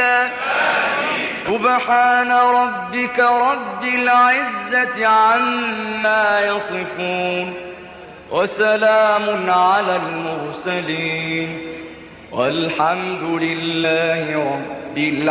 سبحان ربك رب العزة عما يصفون وسلام على المرسلين والحمد لله رب العالمين.